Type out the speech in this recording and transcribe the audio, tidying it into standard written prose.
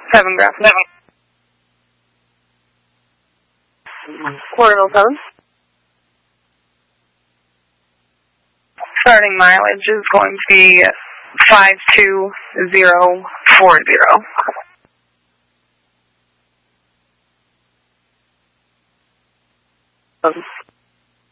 7 Grafton. 407. Starting mileage is going to be 52040.